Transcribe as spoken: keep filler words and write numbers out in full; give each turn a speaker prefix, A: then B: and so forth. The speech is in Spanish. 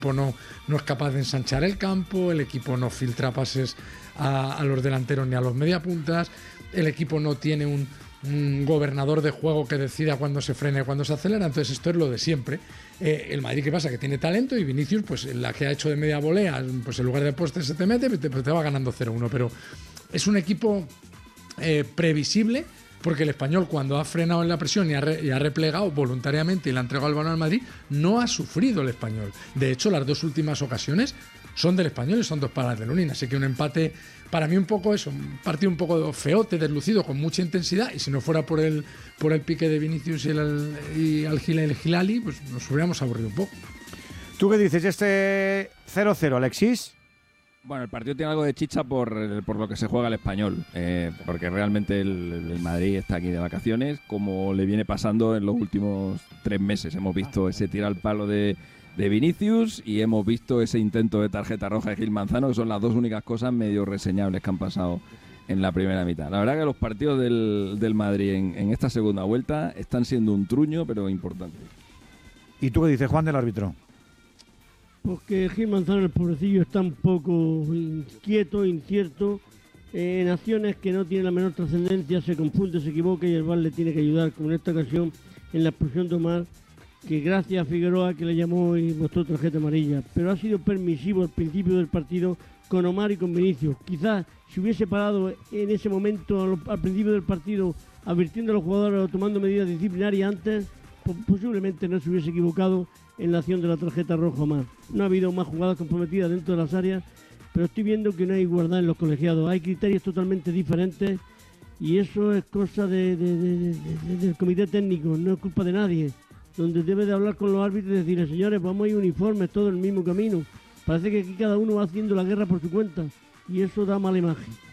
A: equipo no, no es capaz de ensanchar el campo, el equipo no filtra pases a, a los delanteros ni a los mediapuntas, el equipo no tiene un, un gobernador de juego que decida cuándo se frena y cuándo se acelera. Entonces esto es lo de siempre. Eh, el Madrid, ¿qué pasa? Que tiene talento y Vinicius, pues la que ha hecho de media volea, pues en lugar de poste se te mete, te, te va ganando cero uno, pero es un equipo eh, previsible, porque el Español, cuando ha frenado en la presión y ha, re, y ha replegado voluntariamente y le ha entregado el balón al Madrid, no ha sufrido el Español. De hecho, las dos últimas ocasiones son del Español y son dos palas de Lunin. Así que un empate, para mí un poco eso, un partido un poco feote, deslucido, con mucha intensidad, y si no fuera por el, por el pique de Vinicius y el, y el, el Hilali, pues nos hubiéramos aburrido un poco.
B: ¿Tú qué dices? Este cero cero, Alexis.
C: Bueno, el partido tiene algo de chicha por, por lo que se juega el Español, eh, porque realmente el, el Madrid está aquí de vacaciones, como le viene pasando en los últimos tres meses. Hemos visto ese tiro al palo de, de Vinicius y hemos visto ese intento de tarjeta roja de Gil Manzano, que son las dos únicas cosas medio reseñables que han pasado en la primera mitad. La verdad que los partidos del, del Madrid en, en esta segunda vuelta están siendo un truño, pero importante.
B: ¿Y tú qué dices, Juan, del árbitro?
D: Porque Gil Manzano, el pobrecillo, está un poco inquieto, incierto, eh, en acciones que no tienen la menor trascendencia, se confunde, se equivoca y el V A R le tiene que ayudar, como en esta ocasión en la expulsión de Omar, que gracias a Figueroa que le llamó y mostró tarjeta amarilla, pero ha sido permisivo al principio del partido con Omar y con Vinicius. Quizás si hubiese parado en ese momento al principio del partido advirtiendo a los jugadores o tomando medidas disciplinarias antes, posiblemente no se hubiese equivocado en la acción de la tarjeta roja Omar. No ha habido más jugadas comprometidas dentro de las áreas, pero estoy viendo que no hay igualdad en los colegiados, hay criterios totalmente diferentes y eso es cosa de, de, de, de, de, del comité técnico, no es culpa de nadie, donde debe de hablar con los árbitros y decirles, señores, vamos a ir uniformes, todo el mismo camino. Parece que aquí cada uno va haciendo la guerra por su cuenta y eso da mala imagen.